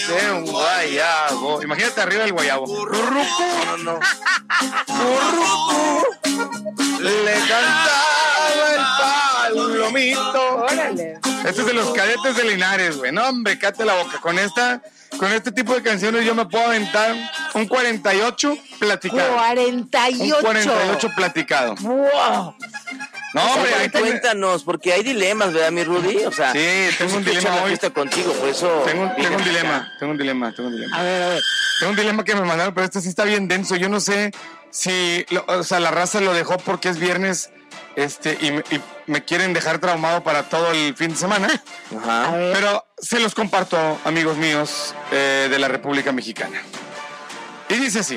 de un guayabo. Imagínate arriba del guayabo. No. Le cantaba el palomito. Órale. Este es de los Cadetes de Linares, güey. No, hombre, cállate la boca. Con este tipo de canciones yo me puedo aventar un 48 platicado. 48. Un 48 platicado. ¡Wow! No, hombre, cuéntanos, porque hay dilemas, ¿verdad, mi Rudy? O sea, sí, tengo un dilema hoy. Contigo, por eso. Tengo un dilema. A ver. Tengo un dilema que me mandaron, pero este sí está bien denso. Yo no sé si, la raza lo dejó porque es viernes, y me quieren dejar traumado para todo el fin de semana. Ajá. Pero se los comparto, amigos míos, de la República Mexicana. Y dice así.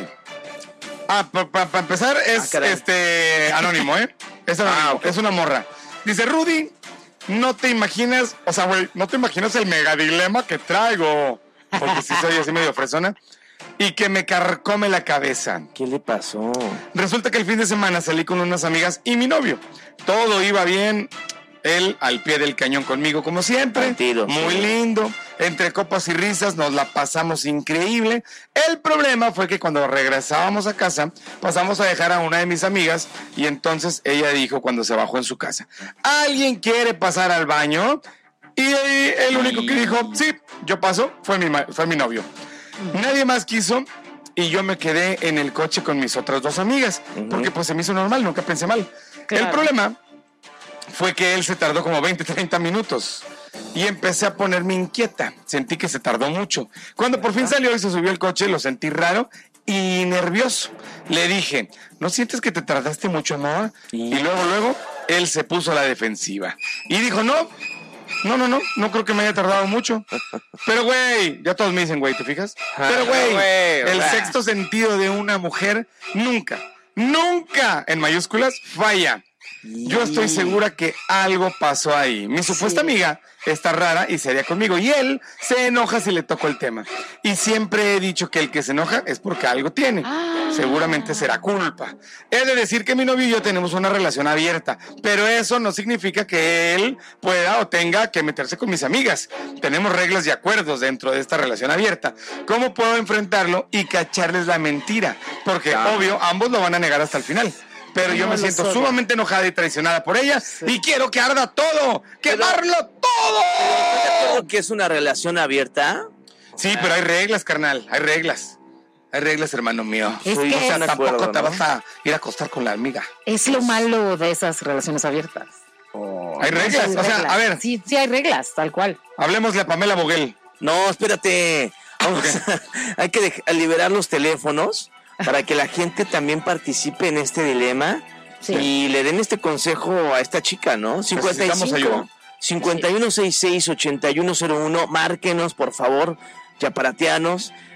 Para empezar es anónimo, ¿eh? Es anónimo, okay. Es una morra. Dice, Rudy, no te imaginas, no te imaginas el mega dilema que traigo. Porque sí soy así medio fresona. Y que me carcome la cabeza. ¿Qué le pasó? Resulta que el fin de semana salí con unas amigas y mi novio. Todo iba bien. Él al pie del cañón conmigo, como siempre. Tranquilo, muy lindo. Entre copas y risas nos la pasamos increíble. El problema fue que cuando regresábamos a casa, pasamos a dejar a una de mis amigas y entonces ella dijo cuando se bajó en su casa, ¿alguien quiere pasar al baño? Y el único que dijo, sí, yo paso, fue mi novio. Nadie más quiso y yo me quedé en el coche con mis otras dos amigas, porque pues se me hizo normal, nunca pensé mal. Claro. El problema fue que él se tardó como 20-30 minutos y empecé a ponerme inquieta. Sentí que se tardó mucho. Cuando por fin salió y se subió al coche, lo sentí raro y nervioso. Le dije, ¿no sientes que te tardaste mucho, Noah? Sí. Y luego él se puso a la defensiva y dijo, no creo que me haya tardado mucho. Pero, güey, ya todos me dicen, güey, ¿te fijas? Pero, güey, el sexto sentido de una mujer nunca, en mayúsculas, falla. Yo estoy segura que algo pasó ahí. Mi supuesta amiga está rara y seria conmigo. Y él se enoja si le toco el tema. Y siempre he dicho que el que se enoja es porque algo tiene. Seguramente será culpa. He de decir que mi novio y yo tenemos una relación abierta. Pero eso no significa que él pueda o tenga que meterse con mis amigas. Tenemos reglas y acuerdos dentro de esta relación abierta. ¿Cómo puedo enfrentarlo y cacharles la mentira? Porque, obvio, ambos lo van a negar hasta el final. Pero yo me siento sumamente enojada y traicionada por ella y quiero que arda todo, quemarlo todo. ¿Estás de acuerdo que es una relación abierta? Sí, pero hay reglas, carnal, hay reglas. Hay reglas, hermano mío. Es que tampoco te vas a ir a acostar con la amiga. Es lo malo de esas relaciones abiertas. Hay reglas, o sea, a ver. Sí, hay reglas, tal cual. Hablemosle a Pamela Boguel. No, espérate. Hay que liberar los teléfonos para que la gente también participe en este dilema y le den este consejo a esta chica, ¿no? 5166-8101, márquenos, por favor, chaparatianos.